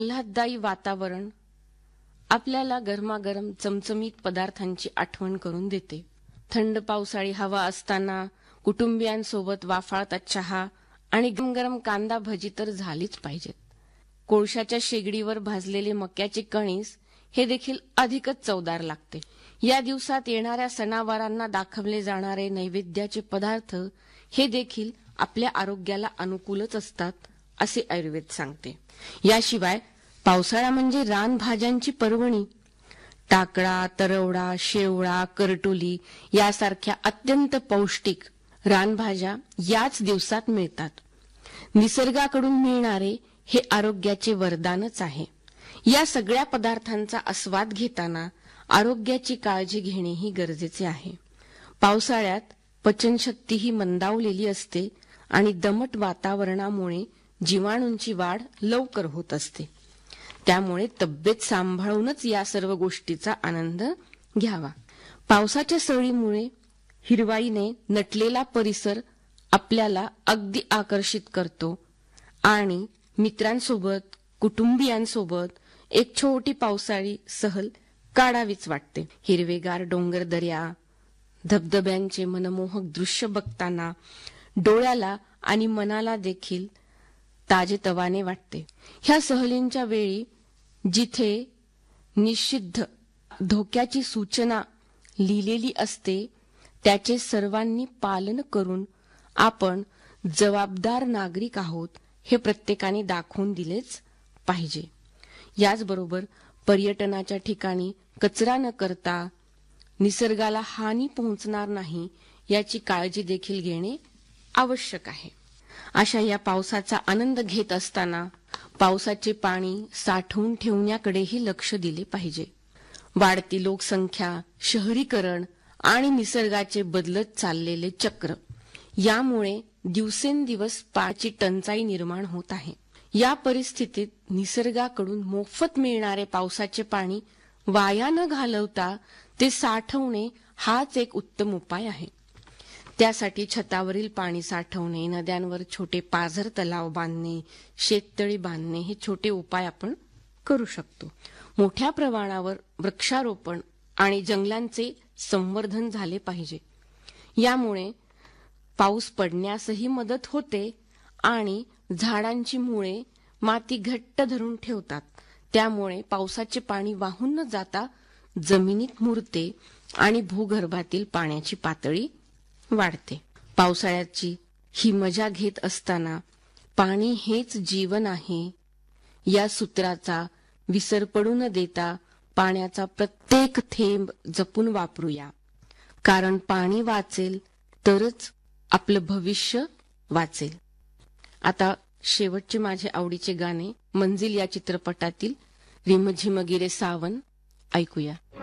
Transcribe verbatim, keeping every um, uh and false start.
आल्हाददायी वातावरण आपल्याला गरमागरम चमचमीत पदार्थांची आठवण करून देते. थंड पावसाळी हवा असताना कुटुंबियांसोबत वाफाळता चहा आणि गरम कांदा भजी तर झालीच पाहिजेत. कोळशाच्या शेगडीवर भाजलेले मक्याचे कणीस हे देखील अधिकच चवदार लागते. या दिवसात येणाऱ्या सणावारांना दाखवले जाणारे नैवेद्याचे पदार्थ हे देखील आपल्या आरोग्याला अनुकूलच असतात असे आयुर्वेद सांगते. याशिवाय पावसाळा म्हणजे रानभाज्यांची पर्वणी. टाकळा, तरवडा, शेवळा, करटोली यासारख्या अत्यंत पौष्टिक रानभाज्या याच दिवसात मिळतात. निसर्गाकडून मिळणारे हे आरोग्याचे वरदानच आहे. या सगळ्या पदार्थांचा आस्वाद घेताना आरोग्याची काळजी घेणेही गरजेचे आहे. पावसाळ्यात पचनशक्तीही मंदावलेली असते आणि दमट वातावरणामुळे जीवाणूंची वाढ लवकर होत असते. त्यामुळे तब्येत सांभाळूनच या सर्व गोष्टीचा आनंद घ्यावा. पावसाच्या सळीमुळे हिरवाईने नटलेला परिसर आपल्याला अगदी आकर्षित करतो आणि मित्रांसोबत, कुटुंबियांसोबत एक छोटी पावसाळी सहल काढावीच वाटते. हिरवेगार डोंगर दऱ्या, धबधब्यांचे मनमोहक दृश्य बघताना डोळ्याला आणि मनाला देखील ताजेतवाने वाटते. ह्या सहलींच्या वेळी जिथे निषिद्ध धोक्याची सूचना लिहिलेली असते त्याचे सर्वांनी पालन करून आपण जबाबदार नागरिक आहोत हे प्रत्येकाने दाखवून दिलेच पाहिजे. याचबरोबर पर्यटनाच्या ठिकाणी कचरा न करता निसर्गाला हानी पोहोचणार नाही याची काळजी देखील घेणे आवश्यक आहे. अशा या पावसाचा आनंद घेत असताना पावसाचे पाणी साठवून ठेवण्याकडेही लक्ष दिले पाहिजे. वाढती लोकसंख्या, शहरीकरण आणि निसर्गाचे बदलत चाललेले चक्र यामुळे दिवसेंदिवस पाण्याची टंचाई निर्माण होत आहे. या परिस्थितीत निसर्गाकडून मोफत मिळणारे पावसाचे पाणी वाया न घालवता ते साठवणे हाच एक उत्तम उपाय आहे. त्यासाठी छतावरील पाणी साठवणे, नद्यांवर छोटे पाझर तलाव बांधणे, शेततळी बांधणे हे छोटे उपाय आपण करू शकतो. मोठ्या प्रमाणावर वृक्षारोपण आणि जंगलांचे संवर्धन झाले पाहिजे. यामुळे पाऊस पडण्यासही मदत होते आणि झाडांची मुळे माती घट्ट धरून ठेवतात. त्यामुळे पावसाचे पाणी वाहून न जाता जमिनीत मुरते आणि भूगर्भातील पाण्याची पातळी वाढते. पावसाळ्याची ही मजा घेत असताना पाणी हेच जीवन आहे या सूत्राचा विसर पडू न देता पाण्याचा प्रत्येक थेंब जपून वापरूया. कारण पाणी वाचेल तरच आपलं भविष्य वाचेल. आता शेवटचे माझे आवडीचे गाणे मंजिल या चित्रपटातील रिमझिम गिरे सावन ऐकूया.